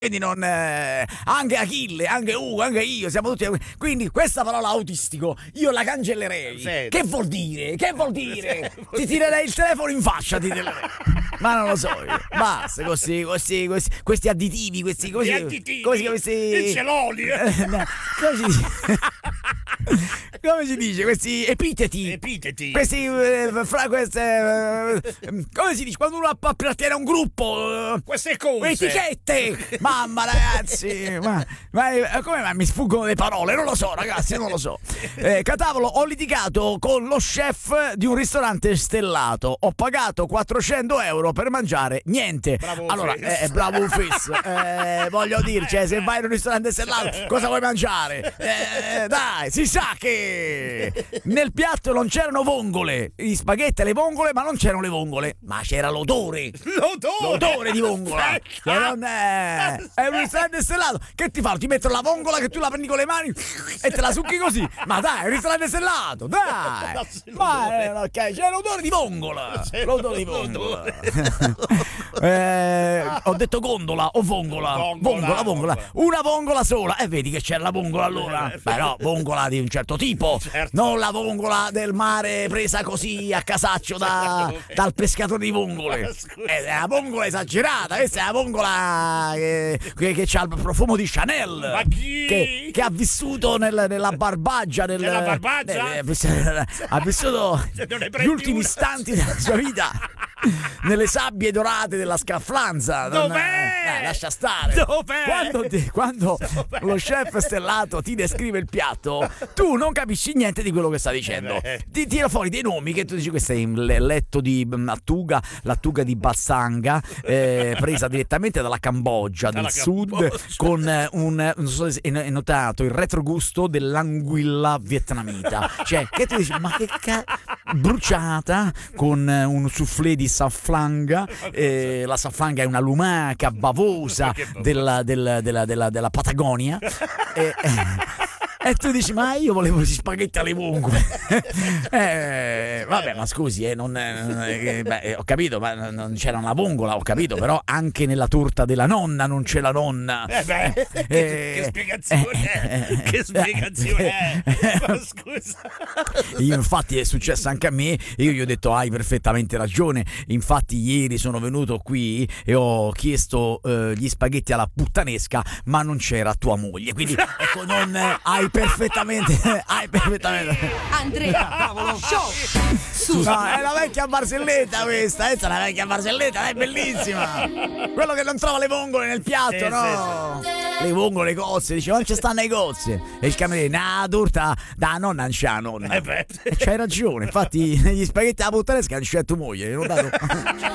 quindi non anche Achille, anche Ugo, anche io siamo tutti, quindi questa parola autistico io la cancellerei. Sì. Che vuol dire? Ti tirerei il telefono in faccia, ti tirerei. Ma non lo so io. Basta questi additivi, questi il celoli. come si dice, questi epiteti, questi come si dice quando uno appartiene a un gruppo, queste cose, etichette. Mamma ragazzi, ma come mai mi sfuggono le parole? Non lo so ragazzi, non lo so. Catavolo, ho litigato con lo chef di un ristorante stellato, ho pagato 400 euro per mangiare niente. Bravo allora bravo Fizz, voglio dirci, se vai in un ristorante stellato cosa vuoi mangiare? Dai, si sa che nel piatto non c'erano vongole, gli spaghetti e le vongole, ma non c'erano le vongole, ma c'era l'odore di vongola. Che non è un ristorante stellato, che ti fanno? Ti mettono la vongola che tu la prendi con le mani e te la succhi così. Ma dai, è un ristorante stellato, dai. Ma ok, c'è l'odore di vongola. L'odore di vongola. Ho detto gondola o vongola. Vongola. Una vongola sola. E vedi che c'era la vongola allora. Però vongola di un certo tipo, non la vongola del mare presa così a casaccio dal pescatore di vongole. È una vongola esagerata, questa è una vongola che ha il profumo di Chanel. Ma chi? Che ha vissuto nella barbaggia ha vissuto gli ultimi istanti della sua vita nelle sabbie dorate della scafflanza. Dov'è? Lascia stare. Dov'è? Quando lo chef stellato ti descrive il piatto, tu non capisci niente di quello che sta dicendo. Ti tira fuori dei nomi che tu dici: questo è il letto di lattuga di Bassanga, presa direttamente dalla Cambogia del Sud, con non so se hai notato il retrogusto dell'anguilla vietnamita. Cioè, che tu dici, ma che bruciata con un soufflé di safflanga. La safflanga è una lumaca bavosa della Patagonia. E tu dici, ma io volevo gli spaghetti alle vongole. Vabbè, ma scusi, ho capito, ma non c'era una vongola, ho capito, però anche nella torta della nonna non c'è la nonna. Che spiegazione che spiegazione ma scusa. Io infatti è successo anche a me, io gli ho detto hai perfettamente ragione, infatti ieri sono venuto qui e ho chiesto gli spaghetti alla puttanesca, ma non c'era tua moglie, quindi ecco, non hai perfettamente Andrea Show. No, è la vecchia barzelletta questa è la vecchia barzelletta, è bellissima. Quello che non trova le vongole nel piatto, no? Le vongole, le cozze, dice, non ci stanno le cozze. E il cameriere, una torta da nonna, non c'è la nonna. C'hai ragione, infatti negli spaghetti alla puttanesca non c'è tua moglie, hai notato?